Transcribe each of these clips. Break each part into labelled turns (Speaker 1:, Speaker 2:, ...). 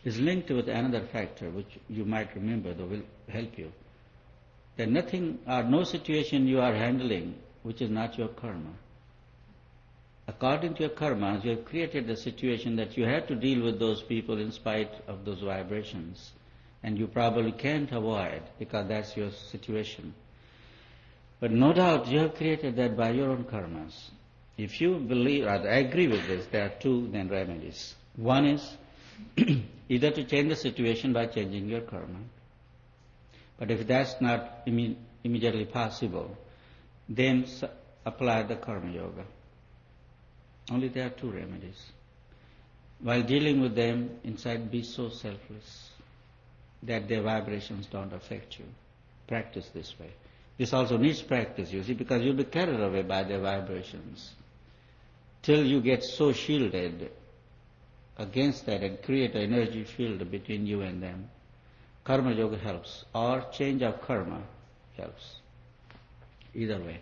Speaker 1: is linked with another factor which you might remember that will help you. That nothing or no situation you are handling which is not your karma. According to your karmas, you have created the situation that you have to deal with those people in spite of those vibrations. And you probably can't avoid because that's your situation. But no doubt you have created that by your own karmas. If you believe, or agree with this, there are two then remedies. One is either to change the situation by changing your karma. But if that's not immediately possible, then apply the karma yoga. Only there are two remedies. While dealing with them, inside be so selfless that their vibrations don't affect you. Practice this way. This also needs practice, you see, because you'll be carried away by their vibrations. Till you get so shielded against that and create an energy field between you and them. Karma yoga helps, or change of karma helps. Either way.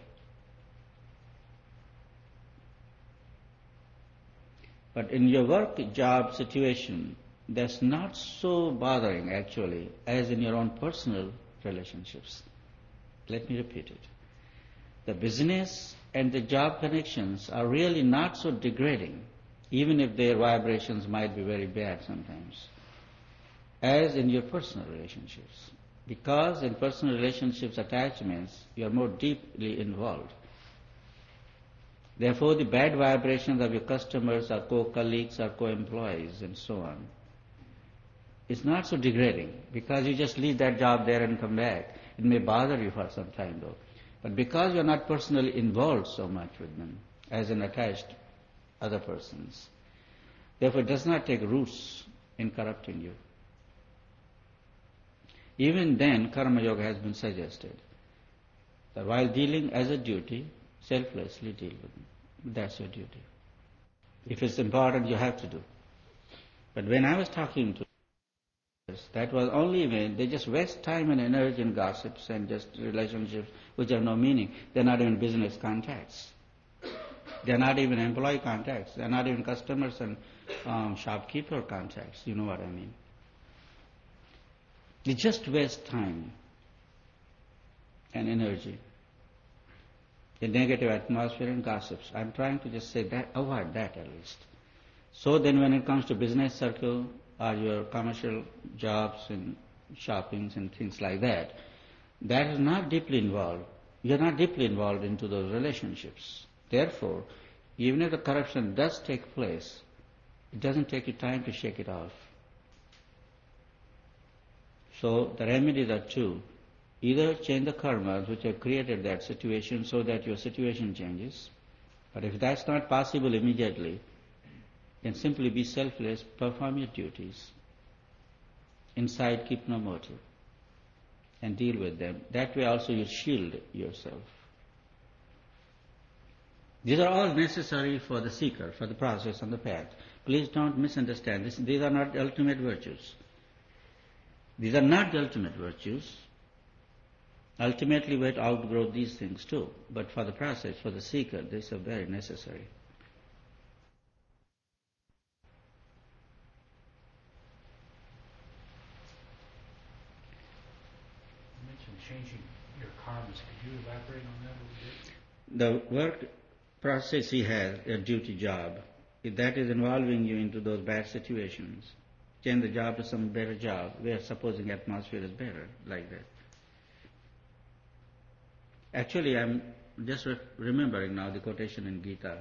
Speaker 1: But in your work, job situation, that's not so bothering actually as in your own personal relationships. Let me repeat it. The business and the job connections are really not so degrading, even if their vibrations might be very bad sometimes, as in your personal relationships. Because in personal relationships, attachments, you are more deeply involved. Therefore, the bad vibrations of your customers or co-colleagues or co-employees and so on, it's not so degrading because you just leave that job there and come back. It may bother you for some time though. But because you're not personally involved so much with them as in attached other persons, therefore it does not take roots in corrupting you. Even then, karma yoga has been suggested that while dealing as a duty, selflessly deal with them. That's your duty. If it's important, you have to do. But when I was talking to others, that was only when they just waste time and energy in gossips and just relationships which have no meaning. They're not even business contacts. They're not even employee contacts. They're not even customers and shopkeeper contacts. You know what I mean. They just waste time and energy. The negative atmosphere and gossips. I'm trying to just say that, avoid that at least. So then when it comes to business circle or your commercial jobs and shoppings and things like that, that is not deeply involved. You're not deeply involved into those relationships. Therefore, even if the corruption does take place, it doesn't take you time to shake it off. So the remedies are two. Either change the karmas which have created that situation so that your situation changes. But if that's not possible immediately, then simply be selfless, perform your duties. Inside, keep no motive. And deal with them. That way also you shield yourself. These are all necessary for the seeker, for the process on the path. Please don't misunderstand this. These are not the ultimate virtues. These are not the ultimate virtues. Ultimately, we have to outgrow these things too. But for the process, for the seeker, these are very necessary.
Speaker 2: You mentioned changing your karmas. Could you elaborate on that a little bit?
Speaker 1: The work process he has, a duty job, if that is involving you into those bad situations, change the job to some better job, where supposing atmosphere is better, like that. Actually, I'm just remembering now the quotation in Gita.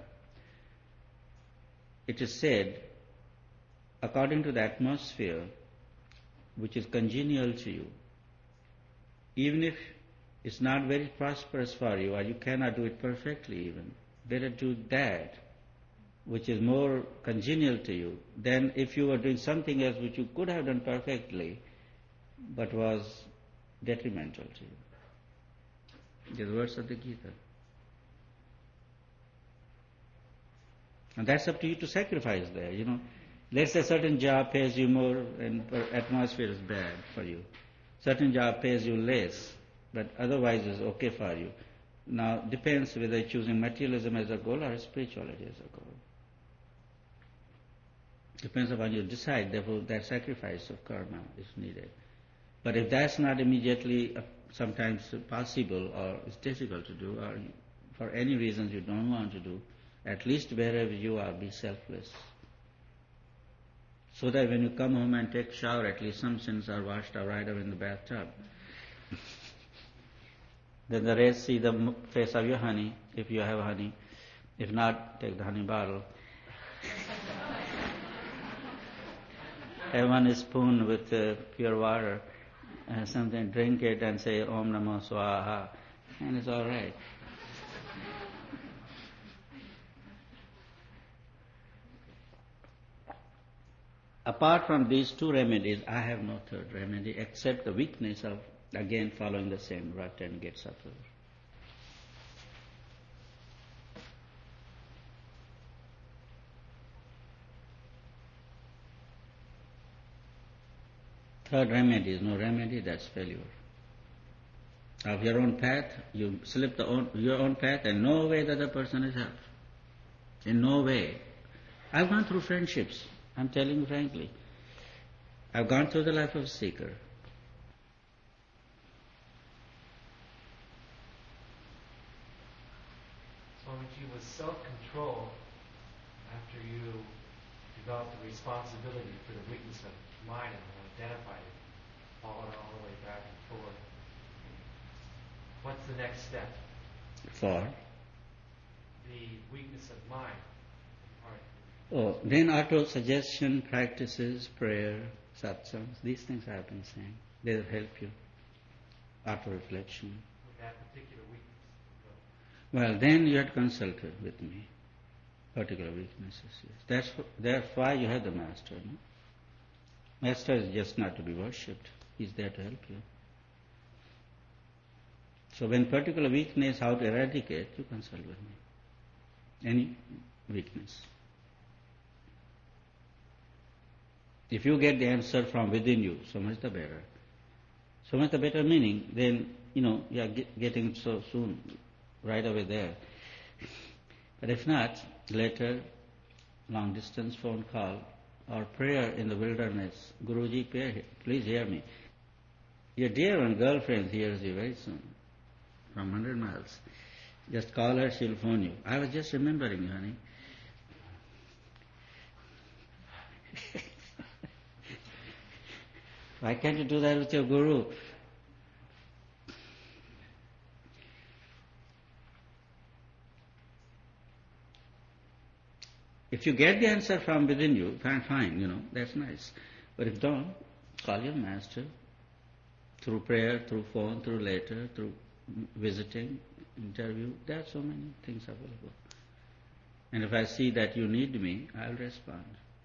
Speaker 1: It is said, according to the atmosphere which is congenial to you, even if it's not very prosperous for you or you cannot do it perfectly even, better do that which is more congenial to you than if you were doing something else which you could have done perfectly but was detrimental to you. The words of the Gita. And that's up to you to sacrifice there, you know. Let's say certain job pays you more and atmosphere is bad for you. Certain job pays you less, but otherwise is okay for you. Now, depends whether you're choosing materialism as a goal or spirituality as a goal. Depends upon you decide, therefore that sacrifice of karma is needed. But if that's not immediately sometimes possible or it's difficult to do, or for any reasons you don't want to do, at least wherever you are, be selfless. So that when you come home and take shower, at least some sins are washed out right away in the bathtub. Then the rest, see the face of your honey, if you have honey. If not, take the honey bottle. Have 1 spoon with pure water, something, drink it and say Om Namo Swaha, and it's all right. Apart from these 2 remedies, I have no third remedy except the weakness of, again, following the same rut and get suffered. Third remedy is no remedy, that's failure. Of your own path, you slip your own path, and no way the other person is helped. In no way. I've gone through friendships, I'm telling you frankly. I've gone through the life of a seeker.
Speaker 3: Swamiji, was self-control after you developed the responsibility for the weakness of mind and identified it, followed all the way back and forth. What's the next step?
Speaker 1: For?
Speaker 3: The weakness of mind.
Speaker 1: Then auto-suggestion practices, prayer, satsangs, these things I have been saying. They'll help you. Auto-reflection.
Speaker 3: With that particular weakness.
Speaker 1: Well, then you had consulted with me. Particular weaknesses, yes. That's why you have the master, no? Master is just not to be worshipped. He's there to help you. So when particular weakness, how to eradicate, you consult with me. Any weakness. If you get the answer from within you, so much the better. So much the better meaning, then, you are getting so soon, right away there. But if not, later, long distance phone call, or prayer in the wilderness. Guruji, please hear me. Your dear one girlfriend hears you very soon, from 100 miles. Just call her, she'll phone you. I was just remembering you, honey. Why can't you do that with your guru? If you get the answer from within you, fine, that's nice. But if don't, call your master through prayer, through phone, through letter, through visiting, interview. There are so many things available. And if I see that you need me, I'll respond.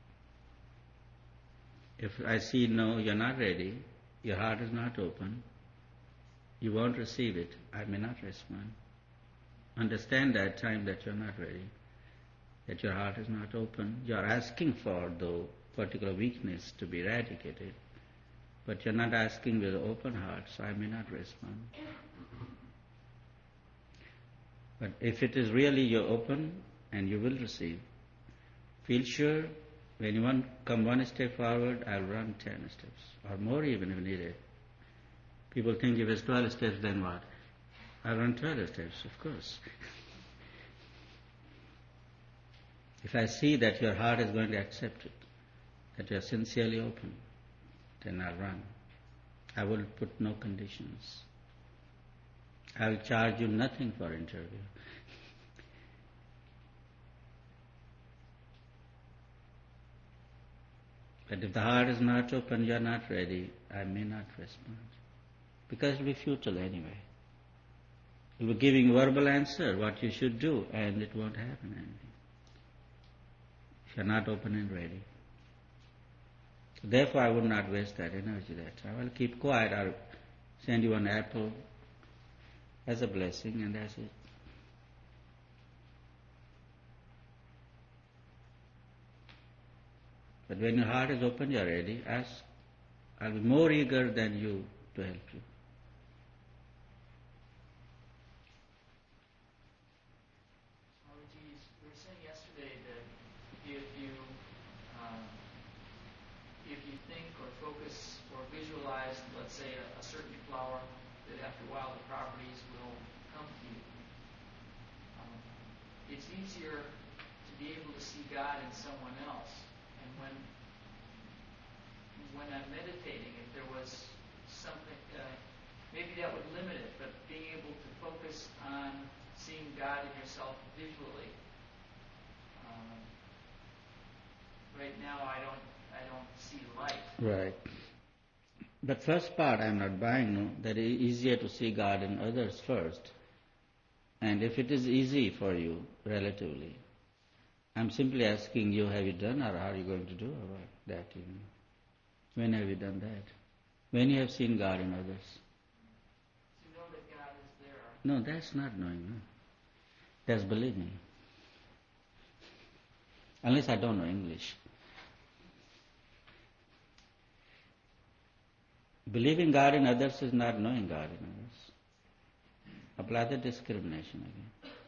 Speaker 1: If I see, no, you're not ready, your heart is not open, you won't receive it, I may not respond. Understand that time that you're not ready, that your heart is not open. You're asking for the particular weakness to be eradicated, but you're not asking with an open heart, so I may not respond. But if it is really you're open and you will receive, feel sure. When you come 1 step forward, I'll run 10 steps, or more even if needed. People think if it's 12 steps, then what? I'll run 12 steps, of course. If I see that your heart is going to accept it, that you are sincerely open, then I'll run. I will put no conditions. I will charge you nothing for interview. But if the heart is not open, you are not ready, I may not respond. Because it will be futile anyway. It will be giving verbal answer, what you should do, and it won't happen anything. If you are not open and ready. So therefore I would not waste that energy that time. I will keep quiet, I'll send you an apple as a blessing, and that's it. But when your heart is open, you are ready. Ask. I'll be more eager than you to help you.
Speaker 4: Swamiji, you were saying yesterday that if you visualize, let's say, a certain flower, that after a while the properties will come to you. It's easier to be able to see God in someone else. And when I'm meditating, if there was something, maybe that would limit it, but being able to focus on seeing God in yourself visually. Right now, I don't see light.
Speaker 1: Right. But first part I'm not buying, no, that it is easier to see God in others first. And if it is easy for you, relatively, I'm simply asking you, have you done or are you going to do about that? When have you done that? When you have seen God in others?
Speaker 4: To know that God is there.
Speaker 1: No, that's not knowing. No. That's believing. Unless I don't know English. Believing God in others is not knowing God in others. Apply the discrimination again.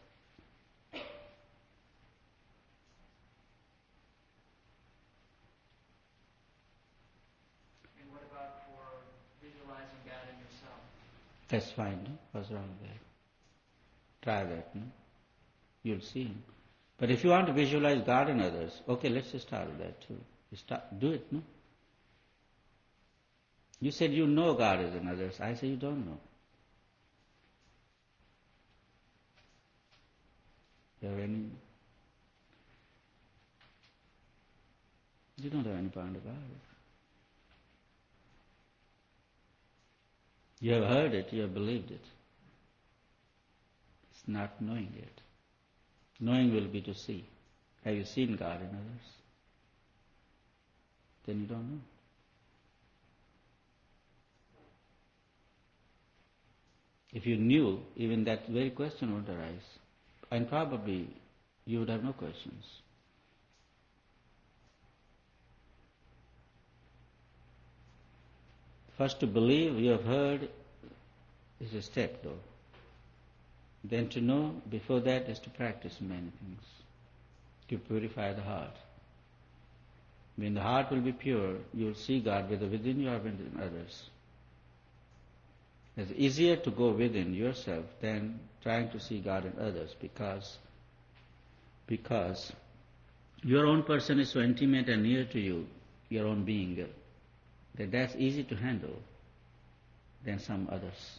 Speaker 4: And what about for visualizing God in yourself?
Speaker 1: That's fine, no? What's wrong with that? Try that, no? You'll see Him. But if you want to visualize God in others, okay, let's just start with that too. Do it, no? You said you know God is in others. I say you don't know. You don't have any point about it. You have heard it, you have believed it. It's not knowing yet. Knowing will be to see. Have you seen God in others? Then you don't know. If you knew, even that very question would arise. And probably you would have no questions. First to believe you have heard is a step though. Then to know, before that is to practice many things. To purify the heart. When the heart will be pure, you will see God whether within you or within others. It's easier to go within yourself than trying to see God in others because your own person is so intimate and near to you, your own being, that's easy to handle than some others.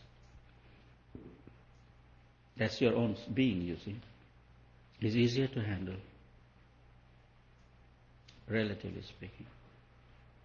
Speaker 1: That's your own being, you see. It's easier to handle, relatively speaking.